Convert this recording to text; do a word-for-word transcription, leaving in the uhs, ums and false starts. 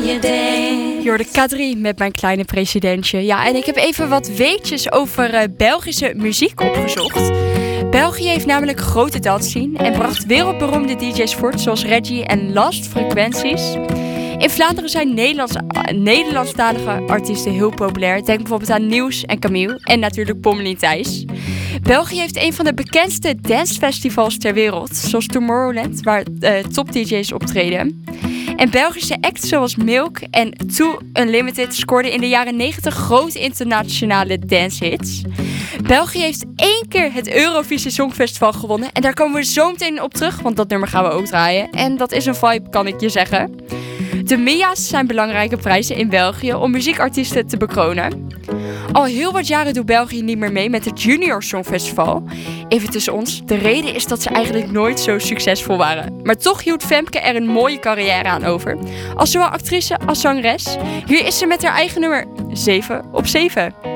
je denkt. Je hoorde K drie met Mijn Kleine Presidentje. Ja, en ik heb even wat weetjes over uh, Belgische muziek opgezocht. België heeft namelijk grote dansscene en bracht wereldberoemde D J's voort, zoals Reggie en Last Frequenties. In Vlaanderen zijn Nederlands, uh, Nederlandstalige artiesten heel populair. Denk bijvoorbeeld aan Nieuws en Camille en natuurlijk Pommelien Thijs. België heeft een van de bekendste dancefestivals ter wereld, zoals Tomorrowland, waar uh, top D J's optreden. En Belgische acts zoals Milk en Too Unlimited scoorden in de jaren negentig grote internationale dancehits. België heeft één keer het Eurovisie Songfestival gewonnen. En daar komen we zo meteen op terug, want dat nummer gaan we ook draaien. En dat is een vibe, kan ik je zeggen. De M I A's zijn belangrijke prijzen in België om muziekartiesten te bekronen. Al heel wat jaren doet België niet meer mee met het Junior Songfestival. Even tussen ons, de reden is dat ze eigenlijk nooit zo succesvol waren. Maar toch hield Femke er een mooie carrière aan over. Als zowel actrice als zangeres. Hier is ze met haar eigen nummer zeven op zeven.